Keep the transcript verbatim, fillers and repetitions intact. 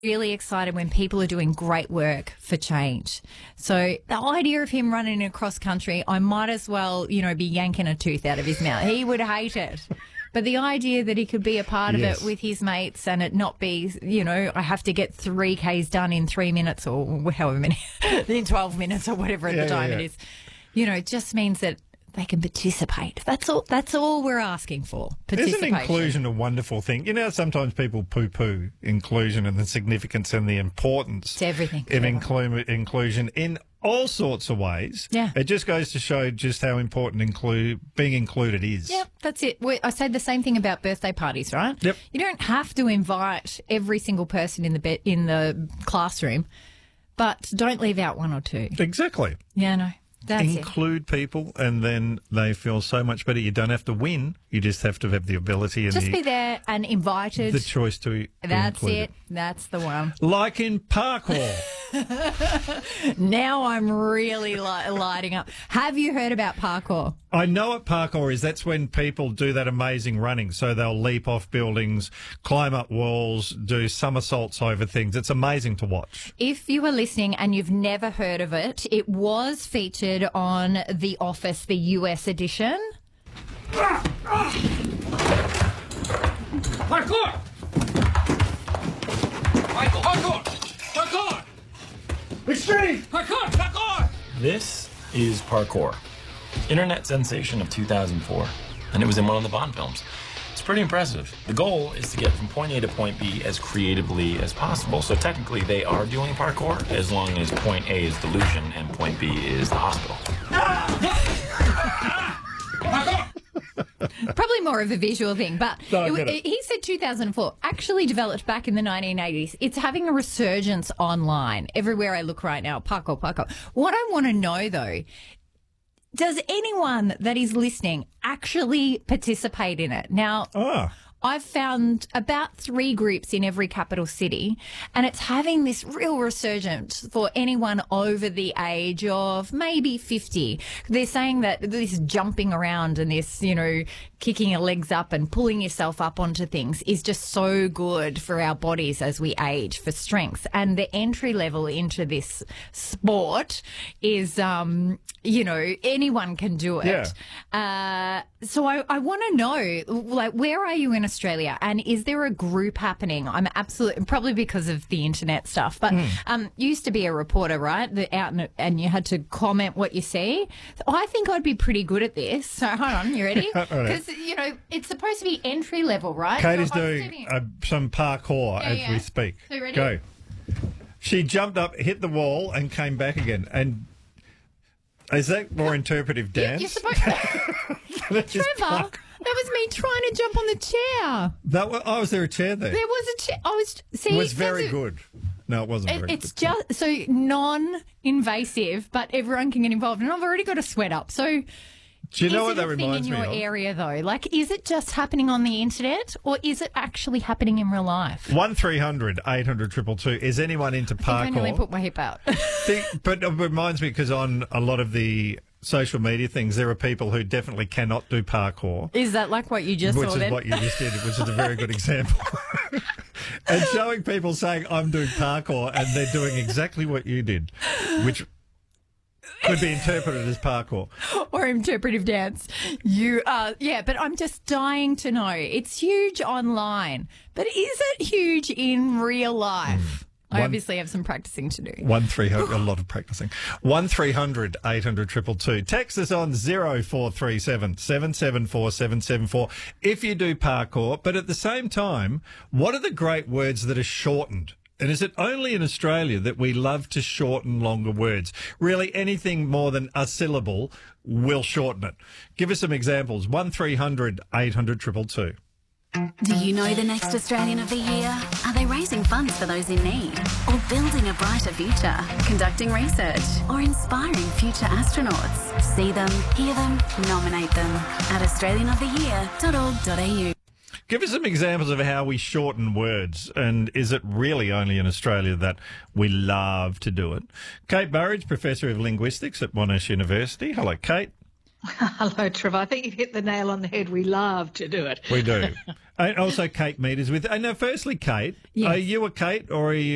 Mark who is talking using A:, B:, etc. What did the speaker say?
A: really excited when people are doing great work for change. So the idea of him running across country, I might as well, you know, be yanking a tooth out of his mouth. He would hate it. But the idea that he could be a part
B: Yes.
A: of it with his mates and it not be, you know, I have to get three Ks done in three minutes or however many, in twelve minutes or whatever at
B: Yeah,
A: the time
B: yeah, yeah.
A: it is, you know, it just means that they can participate. That's all. That's all we're asking for. Participation.
B: Isn't inclusion a wonderful thing? You know, sometimes people poo-poo inclusion and the significance and the importance
A: It's everything.
B: of inclu- inclusion in all sorts of ways.
A: Yeah.
B: It just goes to show just how important include being included is.
A: Yep, that's it. We- I say the same thing about birthday parties, right?
B: Yep.
A: You don't have to invite every single person in the be- in the classroom, but don't leave out one or two.
B: Exactly.
A: Yeah, no, that's it.
B: Include people and then they feel so much better. You don't have to win. You just have to have the ability and
A: Just
B: the,
A: be there and invited.
B: the choice to be
A: That's
B: included.
A: it. That's the one.
B: Like in parkour.
A: Now I'm really li- lighting up. Have you heard about parkour?
B: I know what parkour is. That's when people do that amazing running. So they'll leap off buildings, climb up walls, do somersaults over things. It's amazing to watch.
A: If you were listening and you've never heard of it, it was featured on The Office, the U S edition.
C: Parkour! Michael, parkour! Parkour!
B: Extreme!
C: Parkour! Parkour!
D: This is Parkour, internet sensation of two thousand four, and it was in one of the Bond films. It's pretty impressive. The goal is to get from point A to point B as creatively as possible, so technically they are doing parkour as long as point A is delusion and point B is the hospital.
A: Probably more of a visual thing, but
B: No, I
A: it-
B: get it.
A: he said two thousand four, actually developed back in the nineteen eighties. It's having a resurgence online. Everywhere I look right now, parkour, parkour. What I want to know, though, does anyone that is listening actually participate in it? Now,
B: Ah.
A: I've found about three groups in every capital city, and it's having this real resurgence for anyone over the age of maybe fifty. They're saying that this jumping around and this, you know, kicking your legs up and pulling yourself up onto things is just so good for our bodies as we age, for strength. And the entry level into this sport is, um, you know, anyone can do it. Uh, so I, I want to know, like, where are you in Australia, and is there a group happening? I'm absolutely, probably because of the internet stuff, but um, you used to be a reporter, right? The, out and, and you had to comment what you see. So I think I'd be pretty good at this. So hold on, you ready?
B: All right.
A: Because you know it's supposed to be entry level, right?
B: Kate is
A: So I'm
B: doing
A: sitting-
B: uh, some parkour
A: Yeah,
B: as
A: yeah.
B: we speak.
A: So you ready?
B: Go. She jumped up, hit the wall, and came back again. And is that more interpretive
A: You-
B: dance?
A: You're supposed
B: That's just
A: Trevor,
B: park-
A: that was me trying to jump on the chair.
B: That was, oh, was there a chair there?
A: There was a chair. I was see.
B: It was very
A: that's a-
B: good. No, it wasn't
A: It,
B: very
A: it's
B: good.
A: just so non-invasive, but everyone can get involved, and I've already got a sweat up. So,
B: Do you know
A: is
B: what
A: it
B: that
A: a thing
B: reminds
A: in
B: me
A: your
B: of?
A: area though? Like, is it just happening on the internet, or is it actually happening in real life?
B: One three hundred eight hundred two two two. Is anyone into
A: I think I nearly
B: parkour?
A: put my hip out.
B: Think- but it reminds me because on a lot of the social media things, there are people who definitely cannot do parkour.
A: Is that like what you just
B: Which
A: saw
B: is
A: then?
B: what you just did, which is a very good example. And showing people saying, I'm doing parkour, and they're doing exactly what you did, which could be interpreted as parkour.
A: Or interpretive dance. You uh yeah, but I'm just dying to know. It's huge online, but is it huge in real life? I
B: One-
A: obviously have some practicing to do.
B: One three hundred, a lot of practicing. One three hundred eight hundred two two two. Text us on zero four three seven seven seven four seven seven four if you do parkour. But at the same time, what are the great words that are shortened? And is it only in Australia that we love to shorten longer words? Really, anything more than a syllable will shorten it. Give us some examples. One three hundred eight hundred two two two.
E: Do you know the next Australian of the Year? Are they raising funds for those in need? Or building a brighter future? Conducting research? Or inspiring future astronauts? See them, hear them, nominate them at australian of the year dot org dot a u.
B: Give us some examples of how we shorten words, and is it really only in Australia that we love to do it? Kate Burridge, Professor of Linguistics at Monash University. Hello, Kate.
F: Hello, Trevor. I think you've hit the nail on the head. We love to do it.
B: We do. And also Kate Mead is with... And now, firstly, Kate,
A: Yes.
B: are you a Kate or are you...